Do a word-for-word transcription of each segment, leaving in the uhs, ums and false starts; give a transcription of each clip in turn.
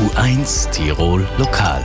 U eins Tirol Lokal.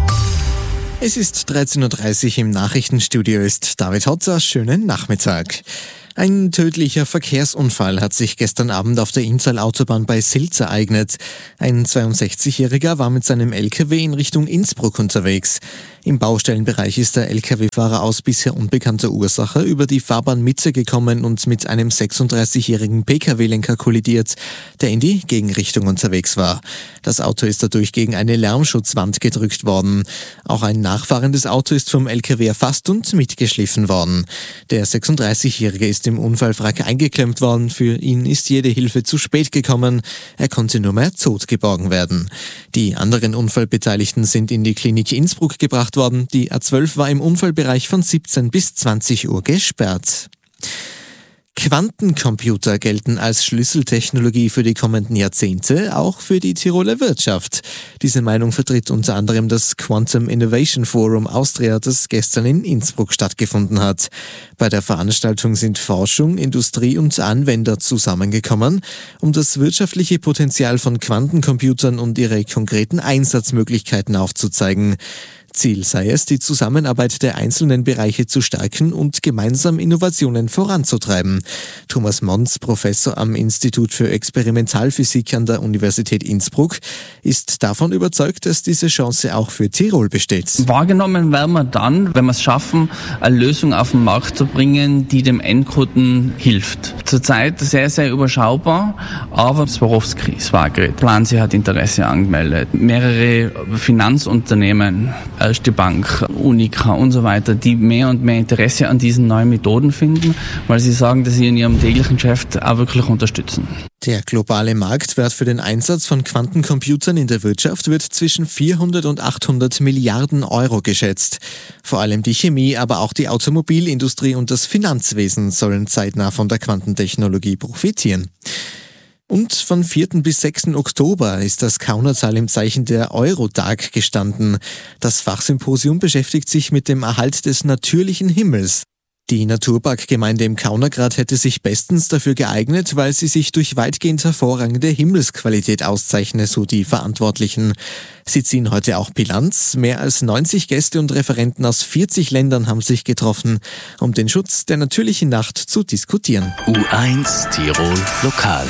Es ist dreizehn Uhr dreißig, im Nachrichtenstudio ist David Hotzer. Schönen Nachmittag. Ein tödlicher Verkehrsunfall hat sich gestern Abend auf der Inntal-Autobahn bei Silz ereignet. Ein zweiundsechzigjähriger war mit seinem L K W in Richtung Innsbruck unterwegs. Im Baustellenbereich ist der L K W-Fahrer aus bisher unbekannter Ursache über die Fahrbahnmitte gekommen und mit einem sechsunddreißigjährigen P K W-Lenker kollidiert, der in die Gegenrichtung unterwegs war. Das Auto ist dadurch gegen eine Lärmschutzwand gedrückt worden. Auch ein nachfahrendes Auto ist vom L K W erfasst und mitgeschliffen worden. Der sechsunddreißigjährige ist im Unfallwrack eingeklemmt worden. Für ihn ist jede Hilfe zu spät gekommen. Er konnte nur mehr tot geborgen werden. Die anderen Unfallbeteiligten sind in die Klinik Innsbruck gebracht worden. Die A zwölf war im Unfallbereich von siebzehn bis zwanzig Uhr gesperrt. Quantencomputer gelten als Schlüsseltechnologie für die kommenden Jahrzehnte, auch für die Tiroler Wirtschaft. Diese Meinung vertritt unter anderem das Quantum Innovation Forum Austria, das gestern in Innsbruck stattgefunden hat. Bei der Veranstaltung sind Forschung, Industrie und Anwender zusammengekommen, um das wirtschaftliche Potenzial von Quantencomputern und ihre konkreten Einsatzmöglichkeiten aufzuzeigen. Ziel sei es, die Zusammenarbeit der einzelnen Bereiche zu stärken und gemeinsam Innovationen voranzutreiben. Thomas Mons, Professor am Institut für Experimentalphysik an der Universität Innsbruck, ist davon überzeugt, dass diese Chance auch für Tirol besteht. Wahrgenommen werden wir dann, wenn wir es schaffen, eine Lösung auf den Markt zu bringen, die dem Endkunden hilft. Zurzeit sehr, sehr überschaubar, aber Swarovski, Swagrid, Plansi hat Interesse angemeldet. Mehrere Finanzunternehmen, Erste Bank, Unica und so weiter, die mehr und mehr Interesse an diesen neuen Methoden finden, weil sie sagen, dass sie in ihrem täglichen Geschäft auch wirklich unterstützen. Der globale Marktwert für den Einsatz von Quantencomputern in der Wirtschaft wird zwischen vierhundert und achthundert Milliarden Euro geschätzt. Vor allem die Chemie, aber auch die Automobilindustrie und das Finanzwesen sollen zeitnah von der Quantentechnologie profitieren. Und von vierten bis sechsten Oktober ist das Kaunertal im Zeichen der Eurotag gestanden. Das Fachsymposium beschäftigt sich mit dem Erhalt des natürlichen Himmels. Die Naturparkgemeinde im Kaunergrat hätte sich bestens dafür geeignet, weil sie sich durch weitgehend hervorragende Himmelsqualität auszeichne, so die Verantwortlichen. Sie ziehen heute auch Bilanz. Mehr als neunzig Gäste und Referenten aus vierzig Ländern haben sich getroffen, um den Schutz der natürlichen Nacht zu diskutieren. U eins Tirol Lokal.